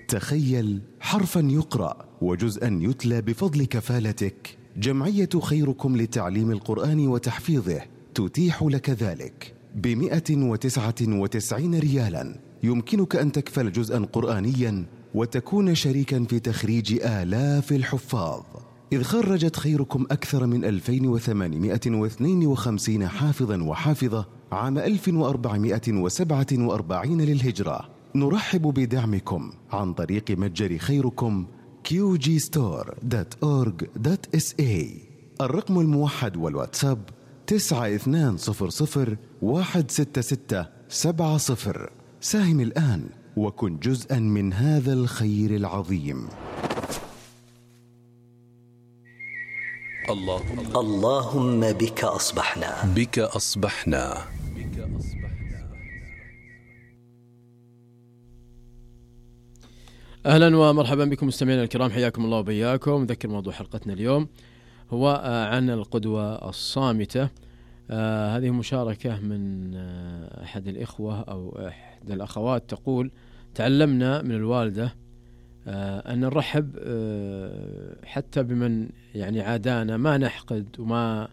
تخيل حرفا يقرأ وجزءا يتلى بفضل كفالتك. جمعية خيركم لتعليم القرآن وتحفيظه تتيح لك ذلك ب199 ريالا. يمكنك أن تكفل جزءا قرآنيا وتكون شريكا في تخريج آلاف الحفاظ، إذ خرجت خيركم أكثر من 2852 حافظا وحافظة عام 1447 للهجرة. نرحب بدعمكم عن طريق متجر خيركم qgstore.org.sa. الرقم الموحد والواتساب 9200166770. ساهم الآن وكن جزءا من هذا الخير العظيم. اللهم بك أصبحنا. أهلا ومرحبا بكم مستمعينا الكرام، حياكم الله وبياكم. نذكر موضوع حلقتنا اليوم هو عن القدوة الصامتة. هذه مشاركة من أحد الإخوة أو إحدى الأخوات، تقول: تعلمنا من الوالدة أن نرحب حتى بمن يعني عادانا، ما نحقد وما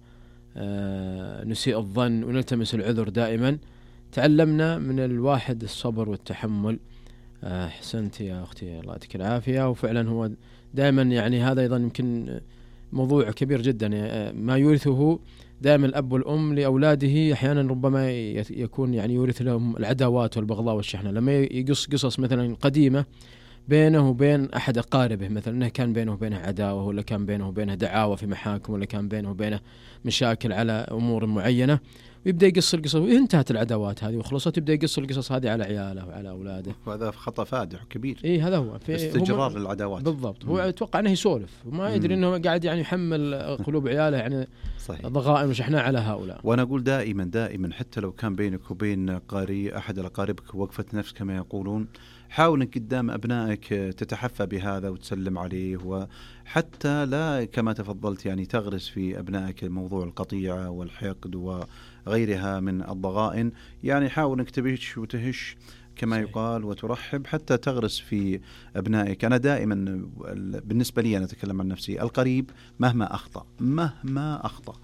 نسيء الظن ونلتمس العذر دائما. تعلمنا من الواحد الصبر والتحمل. أحسنت يا أختي، الله يعطيك العافية. وفعلا هو دائما يعني هذا أيضا يمكن موضوع كبير جدا، ما يورثه دائما الأب والأم لأولاده أحيانا ربما يكون يعني يورث لهم العداوات والبغضاء والشحنة. لما يقص قصص مثلا قديمة بينه وبين أحد أقاربه، مثلا أنه كان بينه وبينه عداوة، ولا كان بينه وبينه دعاوى في محاكم، ولا كان بينه وبينه مشاكل على أمور معينة، ويبدأ يقص القصص وانتهت العداوات هذه وخلصت، يبدأ يقص القصص هذه على عياله وعلى أولاده. وهذا خطأ فادح كبير. إيه هذا هو في استجرار للعداوات. بالضبط. هو يتوقع أنه يسولف وما يدري أنه قاعد يعني يحمل قلوب عياله يعني ضغائن وشحناء على هؤلاء. وأنا أقول دائما حتى لو كان بينك وبين أحد الأقاربك وقفة نفس كما يقولون، حاول أنك قدام أبنائك تتحفى بهذا وتسلم عليه، وحتى لا كما تفضلت يعني تغرس في أبنائك موضوع القطيعة والحقد وغيرها من الضغائن. يعني حاول أنك تبش وتهش كما يقال وترحب حتى تغرس في أبنائك. أنا دائما بالنسبة لي أنا أتكلم عن نفسي، القريب مهما أخطأ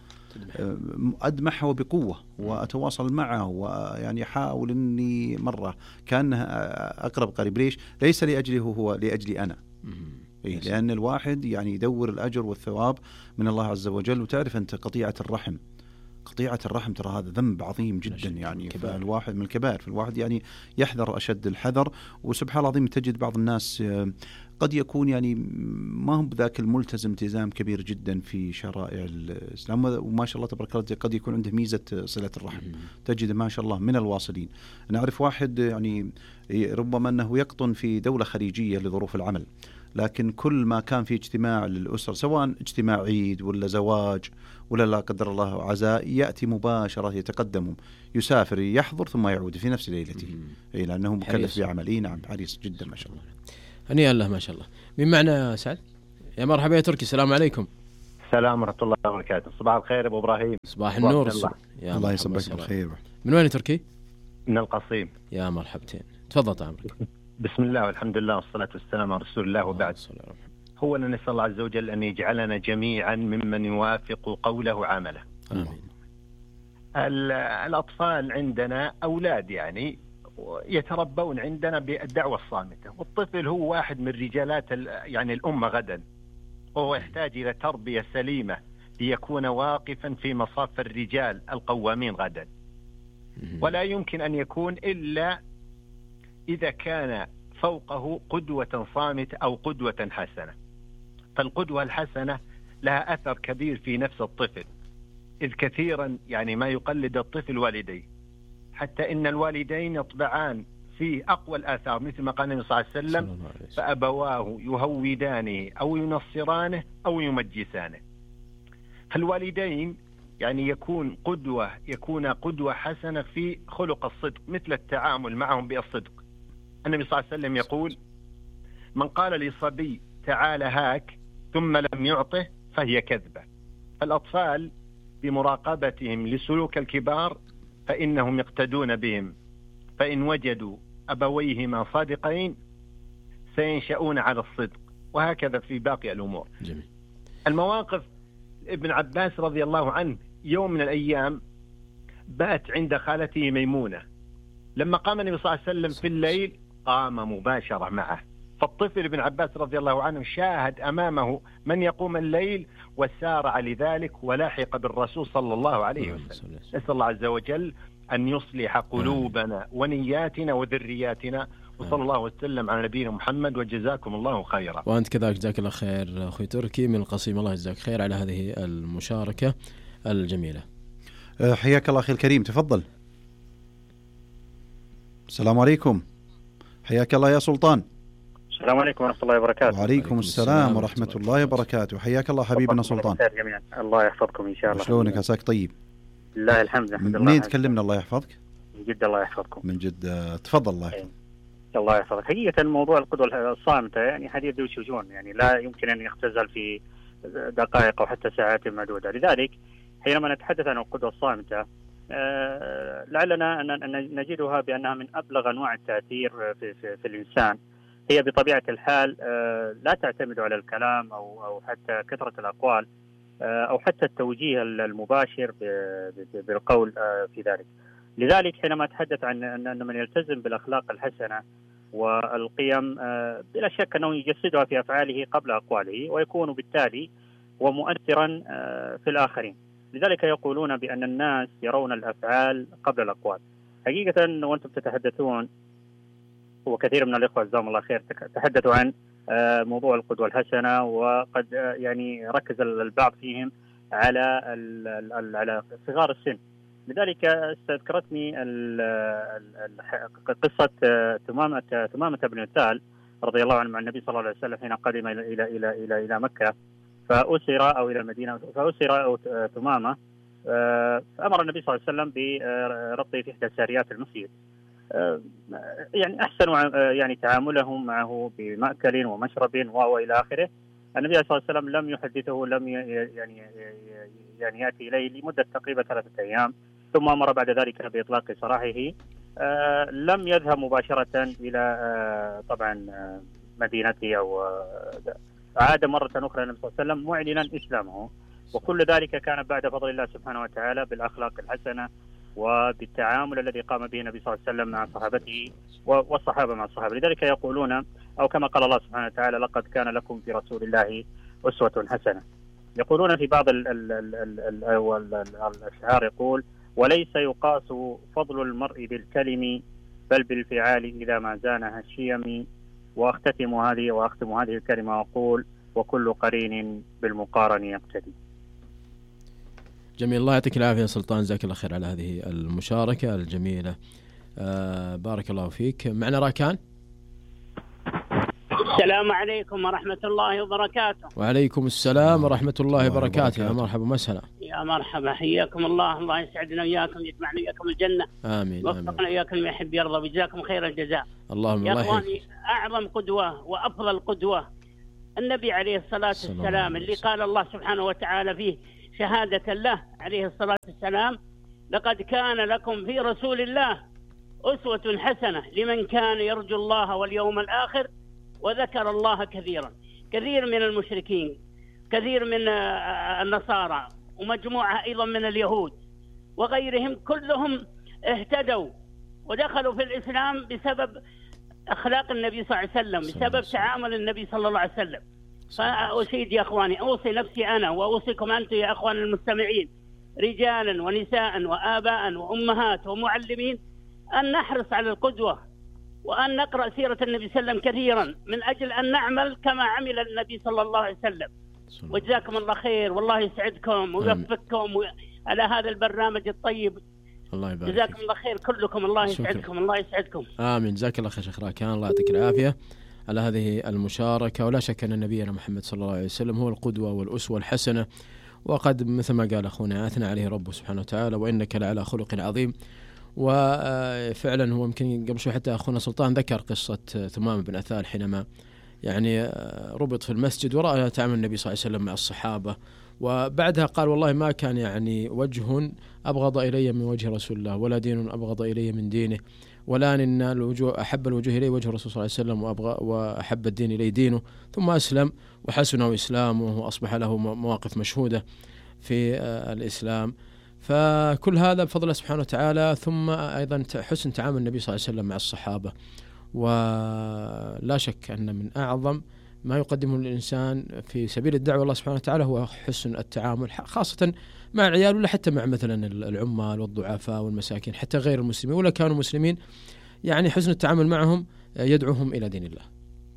أدمحه بقوة وأتواصل معه، ويعني حاول أني مرة كأنه أقرب قريب. ليس لأجله هو، لأجلي أنا. لأن الواحد يعني يدور الأجر والثواب من الله عز وجل. وتعرف أنت قطيعة الرحم ترى هذا ذنب عظيم جدا، يعني فالواحد من الكبائر، فالواحد يعني يحذر أشد الحذر. وسبحان الله العظيم تجد بعض الناس قد يكون يعني ما هم بذاك الملتزم التزام كبير جدا في شرائع الإسلام، وما شاء الله تبارك الله قد يكون عنده ميزة صلة الرحم، تجد ما شاء الله من الواصلين. أنا أعرف واحد يعني ربما أنه يقطن في دولة خليجية لظروف العمل، لكن كل ما كان في اجتماع للأسر، سواء اجتماع عيد ولا زواج ولا لا قدر الله عزاء، يأتي مباشرة يتقدم، يسافر يحضر ثم يعود في نفس ليلته، لأنه مكلف بعمل. نعم حريص جدا ما شاء الله. هنيئا الله ما شاء الله. من معنا سعد؟ يا مرحبا يا تركي، السلام عليكم. السلام ورحمة الله وبركاته. صباح الخير أبو إبراهيم. صباح النور. الله يصبحك بالخير. من وين تركي؟ من القصيم. يا مرحبتين، تفضل عمرك. بسم الله والحمد لله والصلاة والسلام على رسول الله، وبعد. هو أن نسأل الله عز وجل أن يجعلنا جميعا ممن يوافق قوله وعمله. آمين. الأطفال عندنا أولاد يعني يتربون عندنا بالدعوة الصامتة، والطفل هو واحد من رجالات يعني الأمة غدا، وهو يحتاج إلى تربية سليمة ليكون واقفا في مصاف الرجال القوامين غدا. ولا يمكن أن يكون إلا إذا كان فوقه قدوة صامتة أو قدوة حسنة. فالقدوة الحسنة لها أثر كبير في نفس الطفل، إذ كثيرا يعني ما يقلد الطفل والديه، حتى إن الوالدين يطبعان في أقوى الآثار، مثل ما قال النبي صلى الله عليه وسلم: فأبواه يهودانه أو ينصرانه أو يمجسانه. فالوالدين يعني يكون قدوة حسنة في خلق الصدق، مثل التعامل معهم بالصدق. النبي صلى الله عليه وسلم يقول: من قال لصبي تعال هاك ثم لم يعطه فهي كذبة. فالأطفال بمراقبتهم لسلوك الكبار فإنهم يقتدون بهم، فإن وجدوا أبويهما صادقين سينشأون على الصدق، وهكذا في باقي الأمور. جميل. المواقف، ابن عباس رضي الله عنه يوم من الأيام بات عند خالته ميمونة، لما قام النبي صلى الله عليه وسلم في الليل قام مباشرة معه، فالطفل ابن عباس رضي الله عنه شاهد أمامه من يقوم الليل وسارع لذلك ولاحق بالرسول صلى الله عليه وسلم. نسأل الله عز وجل أن يصلح قلوبنا ونياتنا وذرياتنا، وصلى الله وسلم على نبينا محمد، وجزاكم الله خيرا. وأنت كذلك جزاك الله خير أخوي تركي من القصيم، الله يجزاك خير على هذه المشاركة الجميلة. حياك الله أخي الكريم، تفضل. السلام عليكم. حياك الله يا سلطان. السلام عليكم ورحمة الله وبركاته. وعليكم السلام ورحمة الله وبركاته. حياك الله حبيبنا سلطان. الله يحفظكم إن شاء الله. شلونك؟ عساك طيب؟ لله الحمد لله. منين تكلمنا؟ الله يحفظك. من جدة. الله يحفظكم. من جدة. تفضل. الله يحفظك. الله يحفظك. حقيقة موضوع القدوة الصامتة يعني حديث ذو شجون، يعني لا يمكن أن يختزل في دقائق أو حتى ساعات معدودة. لذلك حينما نتحدث عن القدوة الصامتة لعلنا أن نجدها بأنها من أبلغ أنواع التأثير في الإنسان. هي بطبيعة الحال لا تعتمد على الكلام أو حتى كثرة الأقوال أو حتى التوجيه المباشر بالقول في ذلك. لذلك حينما أتحدث عن أن من يلتزم بالأخلاق الحسنة والقيم بلا شك أنه يجسدها في أفعاله قبل أقواله، ويكون بالتالي ومؤثرا في الآخرين. لذلك يقولون بأن الناس يرون الأفعال قبل الأقوال. حقيقة وأنتم تتحدثون وكثير من الإخوة جزاهم الله خير تحدثوا عن موضوع القدوة الحسنة، وقد يعني ركز البعض فيهم على صغار السن. لذلك استذكرتني قصة تمامة بن أثال رضي الله عنه مع النبي صلى الله عليه وسلم حين قدم إلى مكة فأسر أو إلى المدينة فأسر تمامة، فأمر النبي صلى الله عليه وسلم بربطه في إحدى ساريات المسجد. يعني أحسن يعني تعاملهم معه بمأكل ومشرب وإلى آخره. النبي صلى الله عليه وسلم لم يحدثه، لم يعني يأتي إليه لمدة تقريبا 3 أيام، ثم أمر بعد ذلك بإطلاق سراحه. لم يذهب مباشرة إلى طبعا مدينته أو عاد مرة أخرى النبي صلى الله عليه وسلم معلنا إسلامه، وكل ذلك كان بعد فضل الله سبحانه وتعالى بالأخلاق الحسنة وبالتعامل الذي قام به النبي صلى الله عليه وسلم مع صحابته والصحابة مع الصحابة. لذلك يقولون أو كما قال الله سبحانه وتعالى لقد كان لكم في رسول الله أسوة حسنة. يقولون في بعض الأشعار يقول وليس يقاس فضل المرء بالكلم بل بالفعال إذا ما زانها الشيم. وأختم هذه الكلمة وأقول وكل قرين بالمقارن يقتدي. جميل. الله يعطيك العافية يا سلطان، جزاك الله خير على هذه المشاركة الجميلة. بارك الله فيك. معنا راكان. السلام عليكم ورحمة الله وبركاته. وعليكم السلام ورحمة الله وبركاته. يا مرحبا ومسهلا. يا مرحبا، حياكم الله. الله يسعدنا وياكم، يجمعنا وياكم الجنة. آمين. وفقنا وياكم ما يحب يرضى، وجزاكم خير الجزاء. اللهم يا الله يحفظك. اخواني، اعظم قدوة وافضل قدوة النبي عليه الصلاة والسلام، اللي قال الله سبحانه وتعالى فيه شهادة له عليه الصلاة والسلام لقد كان لكم في رسول الله أسوة حسنة لمن كان يرجو الله واليوم الآخر وذكر الله كثيرا. كثير من المشركين، كثير من النصارى، ومجموعة أيضا من اليهود وغيرهم كلهم اهتدوا ودخلوا في الإسلام بسبب أخلاق النبي صلى الله عليه وسلم، بسبب تعامل النبي صلى الله عليه وسلم. فأشيد يا أخواني، أوصي نفسي أنا وأوصيكم أنتم يا أخوان المستمعين رجالا ونساء وآباء وأمهات ومعلمين أن نحرص على القدوة، وأن نقرأ سيرة النبي صلى الله عليه وسلم كثيرا من أجل أن نعمل كما عمل النبي صلى الله عليه وسلم. وجزاكم الله خير، والله يسعدكم ويوفقكم على هذا البرنامج الطيب. الله يبارك. جزاكم الله خير كلكم، الله يسعدكم. الله يسعدكم. آمين. جزاك الله خير شيخ راكان، الله يعطيك العافية على هذه المشاركة. ولا شك أن نبينا محمد صلى الله عليه وسلم هو القدوة والأسوة الحسنة، وقد مثل ما قال أخونا أثنى عليه ربه سبحانه وتعالى وإنك لعلى خلق عظيم. وفعلا هو يمكن قبل شوي حتى أخونا سلطان ذكر قصة ثمامة بن أثال حينما يعني ربط في المسجد ورأى تعامل النبي صلى الله عليه وسلم مع الصحابة، وبعدها قال والله ما كان يعني وجه أبغض إلي من وجه رسول الله ولا دين أبغض إلي من دينه والآن إن الوجوه أحب الوجوه إليه وجه الرسول صلى الله عليه وسلم، وأحب الدين إليه دينه، ثم أسلم وحسنه إسلامه وأصبح له مواقف مشهودة في الإسلام. فكل هذا بفضل الله سبحانه وتعالى، ثم أيضا حسن تعامل النبي صلى الله عليه وسلم مع الصحابة. ولا شك أن من أعظم ما يقدمه الإنسان في سبيل الدعوة الله سبحانه وتعالى هو حسن التعامل، خاصة مع العيال ولا حتى مع مثلا العمال والضعفاء والمساكين، حتى غير المسلمين ولا كانوا مسلمين، يعني حسن التعامل معهم يدعوهم إلى دين الله.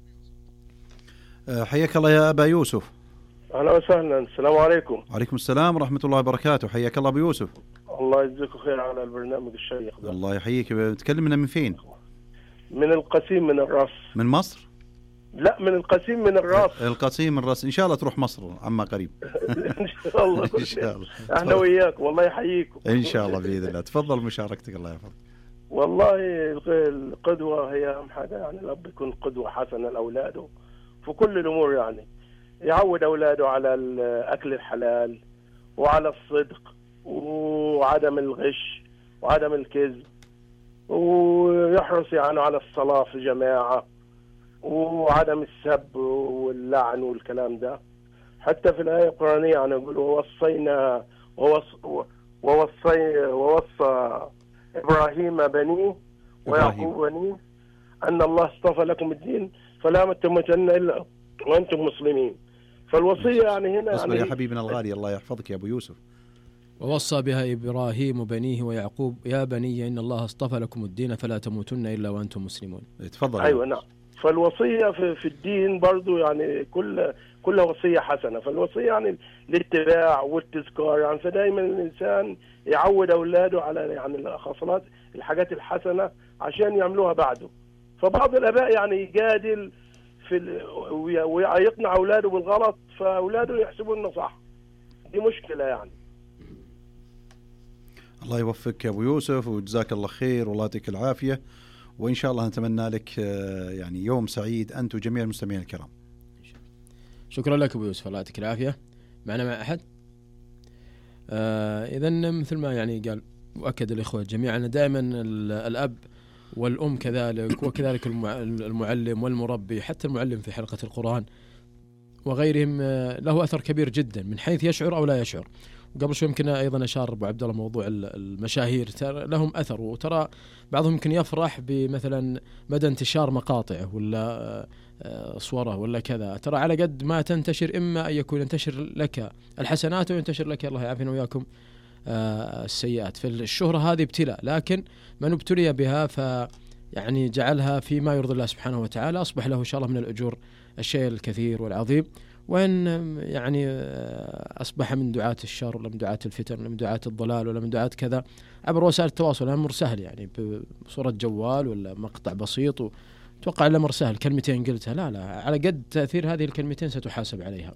حياك الله يا أبا يوسف. أهلا وسهلا. السلام عليكم. وعليكم السلام ورحمة الله وبركاته. حياك الله أبو يوسف. الله يجزيك خير على البرنامج الشيق ده. الله يحييك. تكلمنا من فين؟ من القسيم من الراس. من مصر؟ لا، من القسيم من الراس. القسيم من الراس. إن شاء الله تروح مصر عما قريب. إن شاء الله. إن شاء الله. احنا وياك والله يحييكم. إن شاء الله بإذن الله. تفضل مشاركتك. الله يحفظك. والله القدوة هي أهم حاجة، يعني الأب يكون قدوة حسنة لأولاده في كل الأمور، يعني يعود أولاده على الأكل الحلال وعلى الصدق وعدم الغش وعدم الكذب، ويحرص يعني على الصلاة في جماعة وعدم السب واللعن والكلام ده. حتى في الآية القرآنية يعني يقول ووصينا ووصى إبراهيم بنيه ويعقوب بنيه أن الله اصطفى لكم الدين فلا تموتن إلا وأنتم مسلمين. فالوصية يعني هنا أصبر يعني يا حبيبنا الغالي. الله يحفظك يا أبو يوسف. ووصى بها إبراهيم بنيه ويعقوب يا بني إن الله اصطفى لكم الدين فلا تموتن إلا وأنتم مسلمون. تفضل. أيوة نعم. فالوصية في الدين برضو يعني كل وصية حسنة. فالوصية يعني الاتباع والتذكار، يعني فدايما الإنسان يعود أولاده على يعني الخصلات الحاجات الحسنة عشان يعملوها بعده. فبعض الآباء يعني يجادل ويقنع أولاده بالغلط، فأولاده يحسبون إنه صح. دي مشكلة يعني. الله يوفقك يا أبو يوسف وجزاك الله خير والله يعطيك العافية، وإن شاء الله نتمنى لك يعني يوم سعيد أنت وجميع المستمعين الكرام. شكرا لك أبو يوسف، الله يعطيك العافية. معنا مع أحد؟ إذن مثل ما يعني قال وأكد الإخوة جميعا دائما الأب والأم كذلك، وكذلك المعلم والمربي، حتى المعلم في حلقة القرآن وغيرهم له أثر كبير جدا من حيث يشعر أو لا يشعر. وقبل شوي يمكن أيضا أشار أبو عبد الله موضوع المشاهير لهم أثر، وترى بعضهم يمكن يفرح بمثلا مدى انتشار مقاطعه ولا صوره ولا كذا، ترى على قد ما تنتشر إما أن يكون ينتشر لك الحسنات وينتشر لك الله يعافينا وياكم السيئات. فالشهرة هذه ابتلاء، لكن من ابتلي بها يعني جعلها فيما يرضي الله سبحانه وتعالى أصبح له إن شاء الله من الأجور الشيء الكثير والعظيم. وإن يعني أصبح من دعاة الشر ولا من دعاة الفتن ولا من دعاة الضلال ولا من دعاة كذا عبر وسائل التواصل، الأمر سهل يعني بصورة جوال ولا مقطع بسيط، وتوقع الأمر سهل كلمتين قلتها، لا على قد تأثير هذه الكلمتين ستحاسب عليها.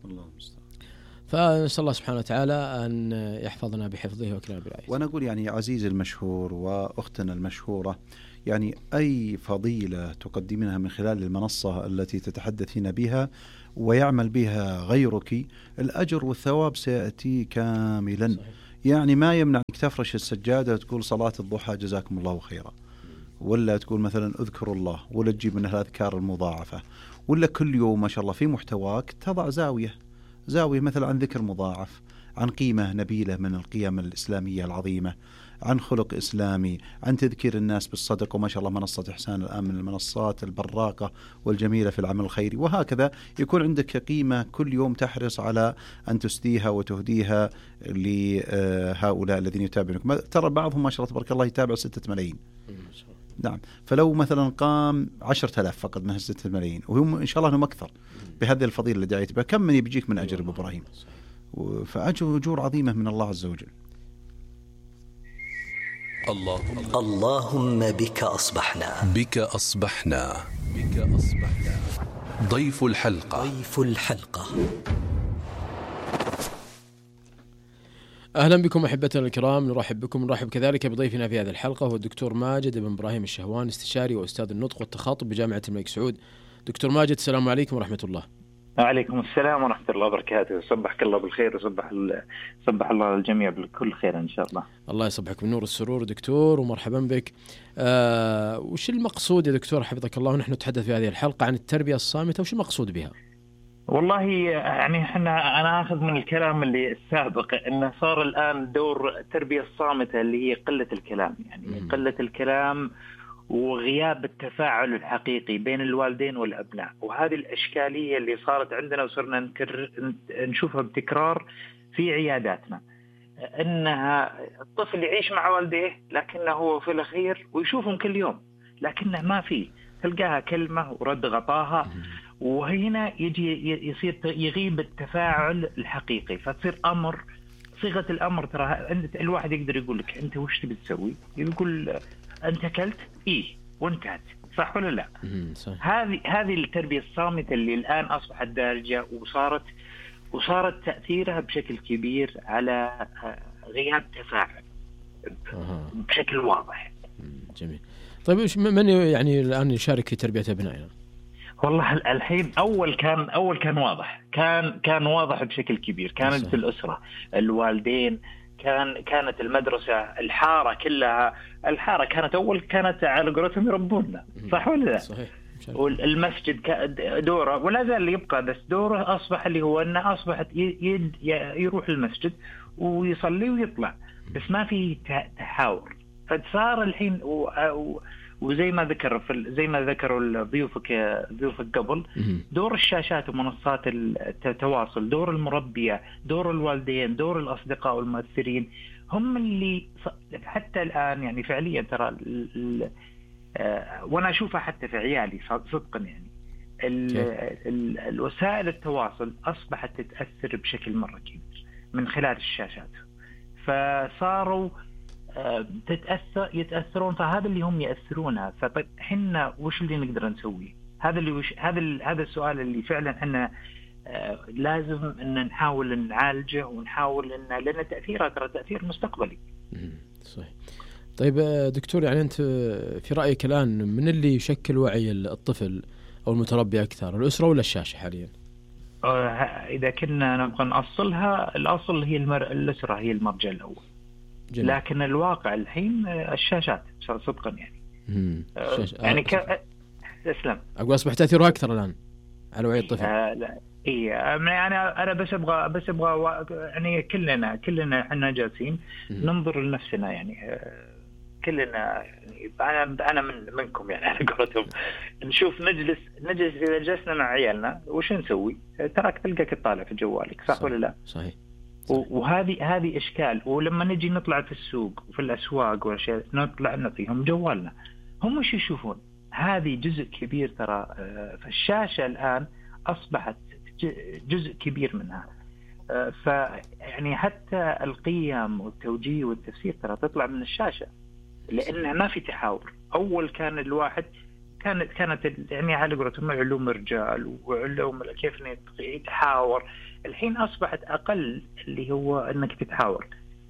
فنسأل الله سبحانه وتعالى أن يحفظنا بحفظه وكلنا برعايته. وأنا أقول يعني عزيزي المشهور وأختنا المشهورة، يعني أي فضيلة تقدمينها من خلال المنصة التي تتحدثين بها ويعمل بها غيرك، الأجر والثواب سيأتي كاملا. صحيح. يعني ما يمنع أنك تفرش السجادة وتقول صلاة الضحى جزاكم الله خيرا، ولا تقول مثلا اذكر الله، ولا تجيب منها الأذكار المضاعفة، ولا كل يوم ما شاء الله في محتواك تضع زاوية مثلا عن ذكر مضاعف، عن قيمة نبيلة من القيم الإسلامية العظيمة، عن خلق إسلامي، عن تذكير الناس بالصدق. وما شاء الله منصة إحسان الآن من المنصات البراقة والجميلة في العمل الخيري، وهكذا يكون عندك قيمة كل يوم تحرص على أن تسديها وتهديها لهؤلاء الذين يتابعونك. ترى بعضهم ما شاء الله تبارك الله يتابع 6 ملايين. نعم. فلو مثلا قام 10,000 فقط من 6 ملايين، وهم إن شاء الله أنهم أكثر بهذه الفضيلة اللي دعيت بها، كم من يبيجيك من أجر أبو إبراهيم؟ فأجر عظيمة من الله عز وجل. اللهم بك أصبحنا ضيف الحلقة. أهلا بكم أحبتنا الكرام، نرحب كذلك بضيفنا في هذه الحلقة هو الدكتور ماجد بن إبراهيم الشهوان، استشاري وأستاذ النطق والتخاطب بجامعة الملك سعود. دكتور ماجد، السلام عليكم ورحمة الله. وعليكم السلام ورحمة الله وبركاته. صبحك الله بالخير وصبح الله الجميع بكل خير إن شاء الله. الله يصبحك بالنور والسرور دكتور ومرحبا بك. وش المقصود يا دكتور حفظك الله ونحن نتحدث في هذه الحلقة عن التربية الصامتة، وش المقصود بها؟ والله يعني أنا أخذ من الكلام اللي السابق أنه صار الآن دور التربية الصامتة اللي هي قلة الكلام، يعني قلة الكلام وغياب التفاعل الحقيقي بين الوالدين والأبناء. وهذه الإشكالية اللي صارت عندنا وصرنا نشوفها بتكرار في عياداتنا، إنها الطفل يعيش مع والديه لكنه هو في الأخير ويشوفهم كل يوم لكنه ما في، تلقاها كلمة ورد غطاها، وهنا يصير يغيب التفاعل الحقيقي، فتصير أمر صيغة الأمر. ترى الواحد يقدر يقول لك أنت وش تبي تسوي، يقول أنت أكلت إيه وانتهت، صح ولا لا؟ هذه التربية الصامتة اللي الآن أصبحت دارجة وصارت تأثيرها بشكل كبير على غياب تفاعل بشكل واضح. جميل. طيب من يعني الآن يشارك في تربية أبنائنا؟ والله الحين أول كان واضح، كان واضح بشكل كبير، كانت في الأسرة، الوالدين، كانت المدرسة، الحارة كلها. الحارة كانت على قولتهم يربوننا، صح ولا لا؟ صحيح. والمسجد دوره ولا زال يبقى، بس دوره أصبح اللي هو أنه أصبحت يروح المسجد ويصلي ويطلع، بس ما في تحاور. فصار الحين وزي ما ذكروا ضيوفك قبل، دور الشاشات ومنصات التواصل، دور المربية، دور الوالدين، دور الأصدقاء والمؤثرين، هم اللي حتى الآن يعني فعليا ترى وأنا أشوفها حتى في عيالي صدقا، يعني الوسائل التواصل أصبحت تتأثر بشكل مرة كبير من خلال الشاشات، فصاروا يتأثرون، فهذا اللي هم يأثرونها. فطيب حنا وش اللي نقدر نسوي؟ هذا السؤال اللي فعلا احنا لازم ان نحاول نعالجه ونحاول لأن تأثيره ترى تأثير مستقبلي. صحيح. طيب دكتور، يعني أنت في رأيك الآن من اللي يشكل وعي الطفل أو المتربي أكثر، الأسرة ولا الشاشة حاليا؟ إذا كنا نبغى نأصلها، الأصل هي الأسرة هي المرجع الأول. جميل. لكن الواقع الحين الشاشات صدقا يعني. يعني اسلم. أقول أصبح تأثيره أكثر الآن على وعي الطفل. لا يعني أنا بس أبغى يعني كلنا إحنا جالسين ننظر لنفسنا، يعني كلنا يعني أنا منكم يعني على قولتهم، نشوف نجلس إذا جلسنا مع عيالنا وش نسوي؟ تراك تلقاك تطالع في جوالك، صح ولا لا؟ صحيح. وهذه إشكال. ولما نجي نطلع في السوق وفي الأسواق والأشياء نطلع نعطيهم جوالنا، هم وش يشوفون؟ هذه جزء كبير ترى. فالشاشة الآن أصبحت جزء كبير منها. فيعني حتى القيم والتوجيه والتفسير ترى تطلع من الشاشة، لأنها ما في تحاور. أول كان الواحد كانت يعني على قولتهم علوم الرجال وعلوم كيف يتحاور. الحين أصبحت أقل اللي هو أنك تتحاور.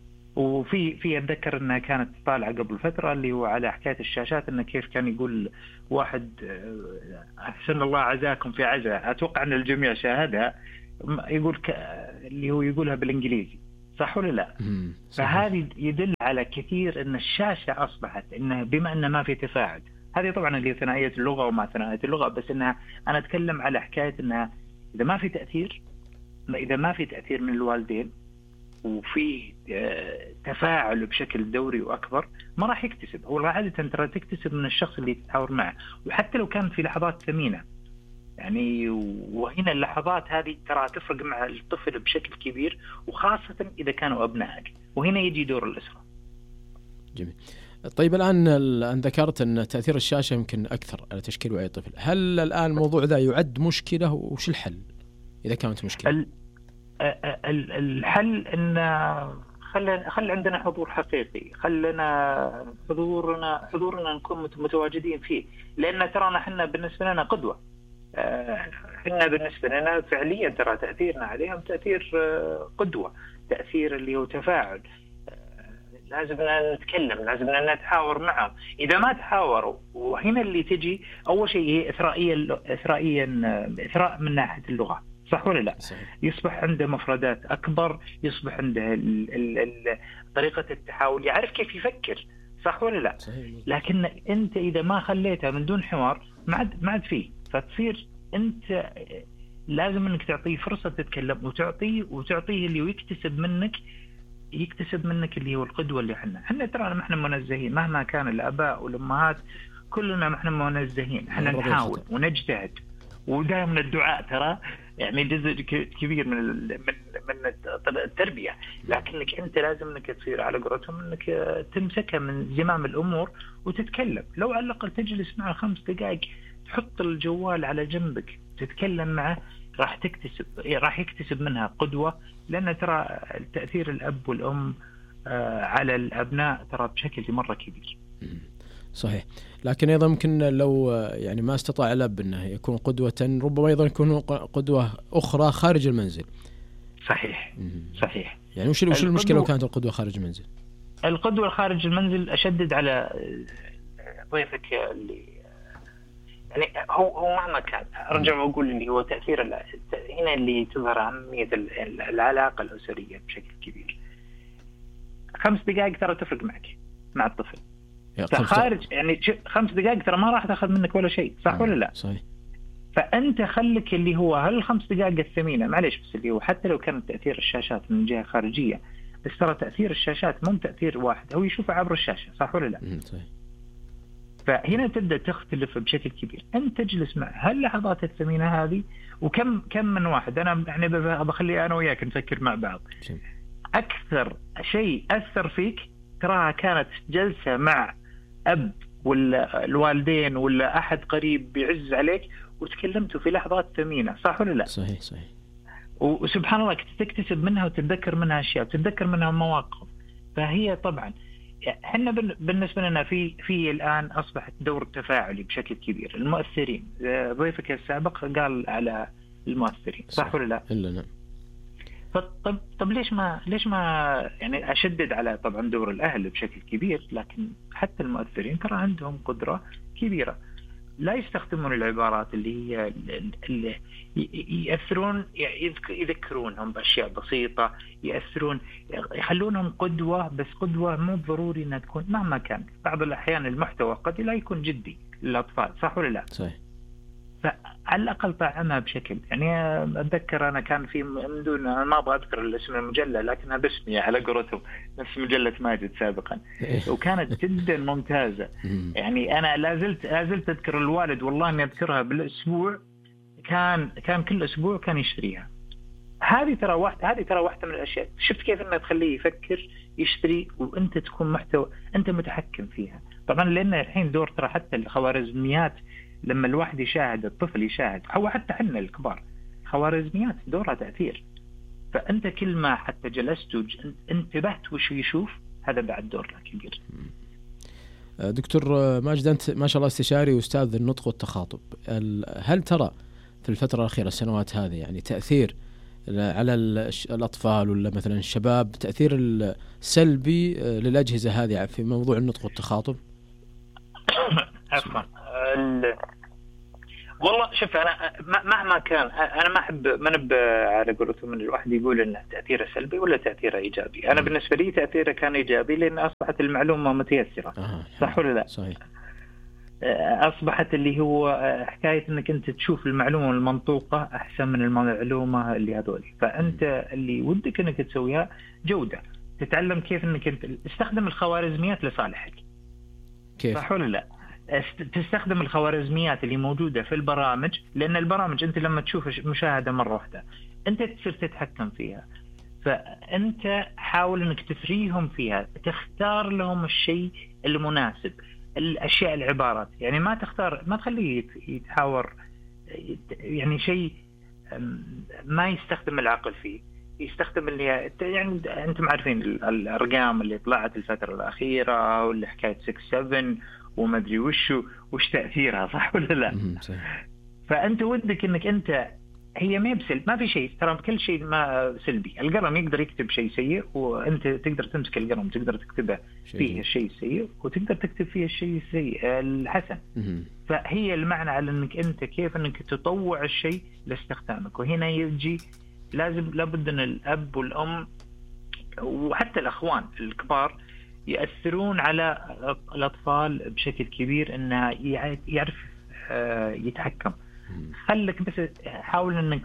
وفي أتذكر أنها كانت طالعة قبل فترة اللي هو على حكاية الشاشات، أنه كيف كان يقول واحد أحسن الله عزاكم في عزاء، أتوقع أن الجميع شاهدها، يقول اللي هو يقولها بالإنجليزي، صح ولا لا؟ فهذه يدل على كثير أن الشاشة أصبحت إنه بما أنه ما في تفاعل. هذه طبعا اللي ثنائية اللغة وما ثنائية اللغة، بس أنها أنا أتكلم على حكاية أنها إذا ما في تأثير من الوالدين وفي تفاعل بشكل دوري وأكبر، ما راح يكتسب. هو عادة ترى تكتسب من الشخص اللي تتحاور معه، وحتى لو كانت في لحظات ثمينة يعني. وهنا اللحظات هذه ترى تفرق مع الطفل بشكل كبير، وخاصة إذا كانوا أبنائك، وهنا يجي دور الأسرة. جميل. طيب الآن ذكرت أن تأثير الشاشة يمكن أكثر على تشكيل وعي الطفل. هل الآن الموضوع ذا يعد مشكلة، وش الحل إذا كانت مشكلة؟ الحل أن خلي عندنا حضور حقيقي، خلنا حضورنا نكون متواجدين فيه، لأن ترانا حنا بالنسبة لنا قدوة. حنا بالنسبة لنا فعليا ترى تأثيرنا عليهم تأثير قدوة، تأثير اللي هو تفاعل. لازم نتكلم، لازم نتحاور معهم. إذا ما تحاوروا، وهنا اللي تجي أول شيء هي إثراء من ناحية اللغة. صح ولا لا؟ صحيح. يصبح عنده مفردات أكبر، يصبح عنده طريقة التحاول، يعرف كيف يفكر، صح ولا لا؟ صحيح. لكن أنت إذا ما خليتها من دون حوار ما عاد فيه، فتصير أنت لازم إنك تعطيه فرصة تتكلم، وتعطيه اللي يكتسب منك اللي هو القدوة اللي احنا ترى ما احنا منزهين، مهما كان الآباء والأمهات كلنا ما احنا منزهين، احنا نحاول ونجتهد، ودائما الدعاء ترى يعني جزء كبير من التربية، لكنك انت لازم انك تصير على قولتهم انك تمسكها من زمام الامور وتتكلم، لو على الاقل تجلس معه 5 دقائق، تحط الجوال على جنبك تتكلم معه، راح يكتسب منها قدوة، لأن ترى تأثير الأب والأم على الأبناء ترى بشكل مرة كبير. صحيح. لكن أيضا ممكن لو يعني ما استطاع الأب أنه يكون قدوة، ربما أيضا يكون قدوة أخرى خارج المنزل. صحيح. صحيح. يعني وش المشكلة لو كانت القدوة خارج المنزل؟ القدوة خارج المنزل أشدد على ضيفك اللي يعني هو مهما كان، أرجع وأقول اللي هو تأثير هنا اللي تظهر أهمية العلاقة الأسرية بشكل كبير. 5 دقائق ترى تفرق معك مع الطفل. خارج يعني 5 دقائق ترى ما راح تأخذ منك ولا شيء، صح ولا لا؟ صحيح. فأنت خلك اللي هو هال5 دقائق الثمينة، معليش، بس اللي هو حتى لو كان تأثير الشاشات من جهة خارجية، بس ترى تأثير الشاشات مو تأثير واحد، هو يشوفه عبر الشاشة، صح ولا لا؟ صحيح. فهنا تبدأ تختلف بشكل كبير. أنت تجلس مع هاللحظات الثمينة هذه، وكم من واحد أنا يعني بخلي أنا وياك نفكر مع بعض، أكثر شيء أثر فيك تراها كانت جلسة مع أب ولا الوالدين ولا أحد قريب بيعز عليك وتكلمتوا في لحظات ثمينة، صح ولا لا؟ صحيح. صحيح. وسبحان الله تكتسب منها وتتذكر منها أشياء، وتتذكر منها مواقف. فهي طبعا احنا بالنسبه لنا في الان اصبحت دور تفاعلي بشكل كبير. المؤثرين، ضيفك السابق قال على المؤثرين، صح ولا لا؟ الا نعم. طب ليش ما يعني اشدد على طبعا دور الاهل بشكل كبير، لكن حتى المؤثرين ترى عندهم قدره كبيره، لا يستخدمون العبارات اللي هي اللي يأثرون، يذكرونهم بأشياء بسيطة، يخلونهم قدوة، بس قدوة مو ضروري أنها تكون مهما كان. بعض الأحيان المحتوى قد لا يكون جدي للأطفال، صح ولا لا؟ صحيح. فعلى الأقل طعمها بشكل، يعني أتذكر أنا كان في من دون ما أبغى أذكر اسم المجلة لكنها باسمي على قولتهم، نفس مجلة ماجد سابقا، وكانت جدا ممتازة. يعني أنا لازلت أذكر الوالد، والله إني أذكرها بالأسبوع، كان كل أسبوع كان يشتريها. هذه ترى واحدة من الأشياء، شفت كيف إنها تخليه يفكر يشتري، وأنت تكون محتوى أنت متحكم فيها. طبعا لأن الحين دور ترى حتى الخوارزميات، لما الواحد يشاهد، الطفل يشاهد، أو حتى حنا الكبار، خوارزميات دورها تأثير. فأنت كل ما حتى جلست انتبهت وش يشوف، هذا بعد دورنا كبير. دكتور ماجد، أنت ما شاء الله استشاري وأستاذ النطق والتخاطب، هل ترى في الفترة الأخيرة السنوات هذه يعني تأثير على الأطفال ولا مثلا الشباب، تأثير السلبي للأجهزة هذه في موضوع النطق والتخاطب؟ عفوا، والله شوف، أنا مهما كان أنا ما أحب على قولتهم من الواحد يقول إنه تأثيره سلبي ولا تأثيره إيجابي. أنا بالنسبة لي تأثيره كان إيجابي، لأن أصبحت المعلومة متيسرة، صح ولا لا؟ صحيح. أصبحت اللي هو حكاية إنك أنت تشوف المعلومة المنطوقة أحسن من المعلومة اللي هذولي. فأنت اللي ودك إنك تسويها جودة، تتعلم كيف إنك أنت تستخدم الخوارزميات لصالحك، كيف؟ صح ولا لا؟ تستخدم الخوارزميات اللي موجودة في البرامج، لأن البرامج أنت لما تشوف مشاهدة مرة واحدة أنت تصير تتحكم فيها. فأنت حاول إنك تثريهم فيها، تختار لهم الشيء المناسب، الأشياء، العبارات، يعني ما تخليه يتحاور يعني شيء ما يستخدم العقل فيه، يستخدم اللي يعني أنتم عارفين الأرقام اللي طلعت الفترة الأخيرة، واللي حكاية 6-7 وما أدري وش تأثيرها، صح ولا لا؟ فأنت ودك إنك أنت هي ما بسلب، ما في شيء ترى، كل شيء ما سلبي. القلم يقدر يكتب شيء سيء، وانت تقدر تمسك القلم تقدر تكتبه فيه الشيء السيء، وتقدر تكتب فيه الشيء السيء الحسن. فهي المعنى على انك انت كيف انك تطوع الشيء لاستخدامك. وهنا يجي لابد ان الاب والام وحتى الاخوان الكبار يأثرون على الاطفال بشكل كبير، انه يعرف يتحكم. خلك بس حاول انك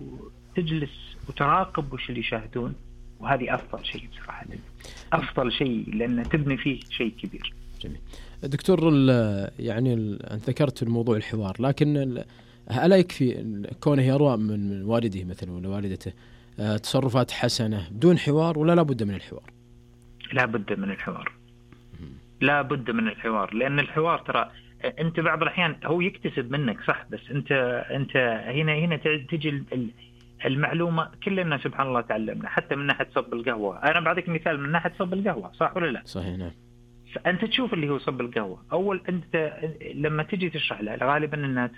تجلس وتراقب وش اللي يشاهدون، وهذه افضل شيء بصراحه، افضل شيء لان تبني فيه شيء كبير. جميل دكتور. يعني انت ذكرت الموضوع الحوار، لكن الا يكفي كونه يروى من والده مثلا ولا والدته تصرفات حسنه بدون حوار، ولا لابد من الحوار؟ لابد من الحوار، لابد من الحوار، لان الحوار ترى انت بعض الاحيان هو يكتسب منك صح، بس انت هنا تجي المعلومه. كلنا سبحان الله تعلمنا، حتى من ناحيه صب القهوه. انا بعطيك مثال من ناحيه صب القهوه، صح ولا لا؟ صحيح نعم. انت تشوف اللي هو صب القهوه، اول انت لما تجي تشرح له غالبا انها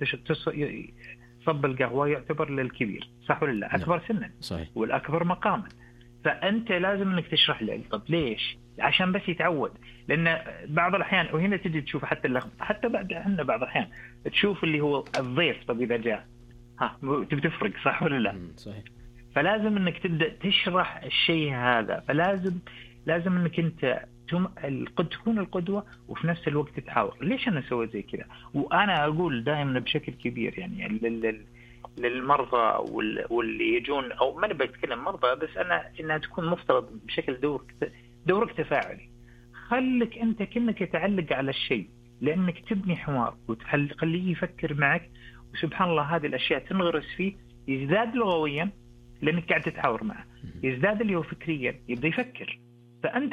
صب القهوه يعتبر للكبير، صح ولا لا؟ اكبر سنا صحيح، والاكبر مقاما. فانت لازم انك تشرح له. طب ليش؟ عشان بس يتعود. لان بعض الاحيان وهنا تجي تشوف حتى اللخبطه، حتى احنا بعض الاحيان تشوف اللي هو الضيف. طب اذا جاء تبي تفرق، صح ولا لا؟ صحيح. فلازم انك تبدا تشرح الشيء هذا. لازم انك انت قد تكون القدوه وفي نفس الوقت تحاور. ليش انا سويت زي كذا؟ وانا اقول دائما بشكل كبير يعني للمرضى واللي يجون، او ما نبي نتكلم مرضى بس، انها تكون مفترض بشكل دورك تفاعلي. خلك انت كأنك تعلق على الشيء، لانك تبني حوار وتخليه يفكر معك. وسبحان الله هذه الاشياء تنغرس فيه، يزداد لغويا لانك قاعد تتحاور معه، يزداد اللي هو فكريا، يبدا يفكر. فانت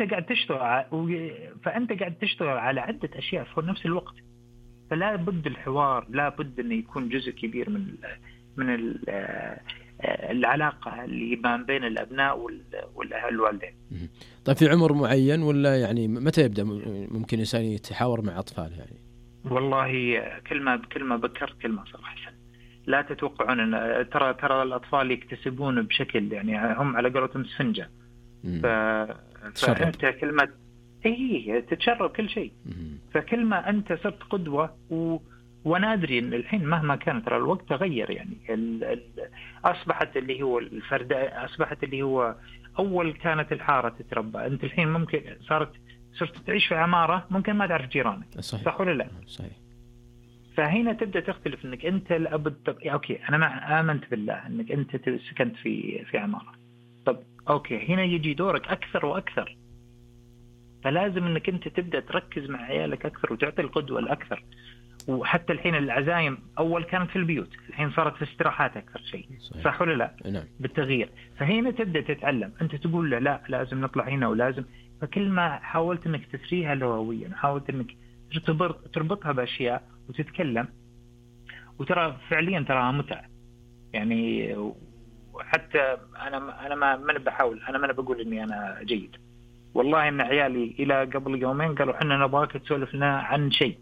قاعد تشتغل على عده اشياء في نفس الوقت. فلا بد الحوار، لا بد انه يكون جزء كبير من العلاقه اللي ما بين الابناء والوالدين. طيب في عمر معين ولا يعني متى يبدا ممكن الانسان يتحاور مع اطفاله يعني؟ والله كل ما بكرت كل ما صار احسن. لا تتوقعون ان ترى الاطفال يكتسبون بشكل يعني هم على قولتهم سفنجه. فانت كلمه تتشرب كل شيء. فكل ما انت صرت قدوه وانا ادري ان الحين مهما كان ترى الوقت تغير يعني. اصبحت اللي هو الفرد، اصبحت اللي هو اول كانت الحاره تتربى، انت الحين ممكن صرت تعيش في عماره ممكن ما تعرف جيرانك، صح ولا لا؟ صحيح. فهنا تبدا تختلف انك انت اوكي انا ما امنت بالله انك انت سكنت في عماره. طب اوكي هنا يجي دورك اكثر واكثر. فلازم انك انت تبدا تركز مع عيالك اكثر وتعطي القدوه الاكثر. وحتى الحين العزايم اول كانت في البيوت، الحين صارت في استراحات اكثر شيء، صح ولا لا؟ نعم. بالتغيير. فهنا تبدا تتعلم، انت تقول له لا لازم نطلع هنا ولازم. فكل ما حاولت انك تسريها لغويا، حاولت انك تربطها باشياء وتتكلم، وترى فعليا تراها متعه يعني. وحتى انا ما بحاول، انا ما بقول اني انا جيد. والله ان عيالي الى قبل يومين قالوا احنا نبغاك تسولف لنا عن شيء،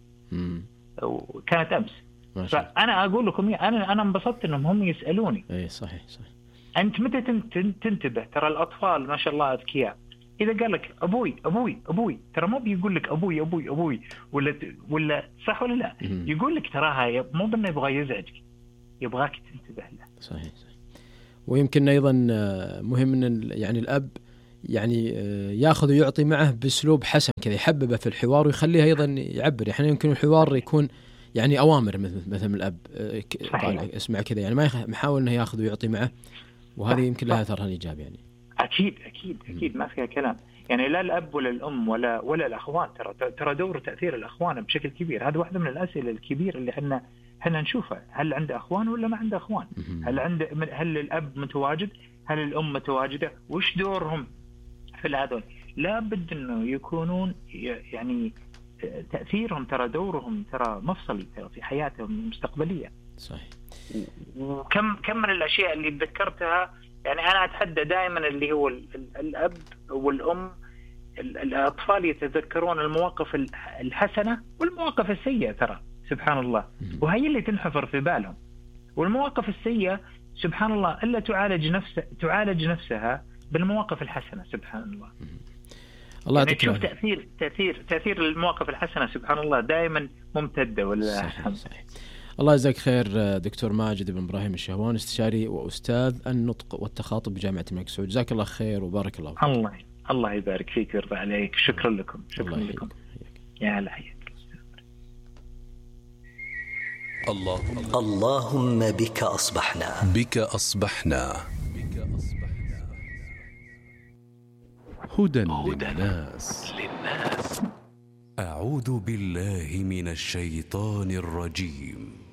وكانت امس. فانا اقول لكم انا انبسطت انهم هم يسالوني. اي صحيح. انت متى تنتبه؟ ترى الاطفال ما شاء الله اذكياء. اذا قال لك ابوي ابوي ابوي، ترى مو بيقول لك ابوي ابوي ابوي ولا صح ولا لا؟ يقول لك تراها مو بانه يبغى يزعجك، يبغاك تنتبه له. صحيح. ويمكن ايضا مهم ان يعني الاب يعني ياخذ ويعطي معه باسلوب حسن كذا، يحببه في الحوار ويخليه ايضا يعبر. احيانا يمكن الحوار يكون يعني اوامر مثلا من الاب قال اسمع كذا، يعني ما يحاول انه ياخذ ويعطي معه، وهذه يمكن لها اثرها الايجابي يعني. اكيد ما فيها كلام يعني. لا الاب ولا الام ولا الاخوان، ترى دور تاثير الاخوان بشكل كبير. هذا واحده من الاسئله الكبيره اللي احنا نشوفها، هل عنده اخوان ولا ما عنده اخوان؟ هل الاب متواجد؟ هل الام متواجده؟ وش دورهم في هذول؟ لابد انه يكونون يعني تاثيرهم، ترى دورهم ترى مفصلي ترى في حياتهم المستقبليه. صحيح. وكم من الاشياء اللي ذكرتها يعني. انا اتحدى دائما اللي هو الاب والام، الاطفال يتذكرون المواقف الحسنه والمواقف السيئه، ترى سبحان الله، وهي اللي تنحفر في بالهم. والمواقف السيئه سبحان الله إلا تعالج نفسها بالمواقف الحسنة. سبحان الله. الله يعني يعطيك تشوف تأثير المواقف الحسنة سبحان الله دائما ممتدة. ولا صحيح. الله يجزاك خير دكتور ماجد بن إبراهيم الشهوان، استشاري وأستاذ النطق والتخاطب بجامعة الملك سعود. جزاك الله خير وبارك الله فيك. الله يبارك فيك ويرضى عليك. شكرا لكم. شكرا لكم. يا هلا حياك. اللهم بك أصبحنا هدى للناس. أعوذ بالله من الشيطان الرجيم.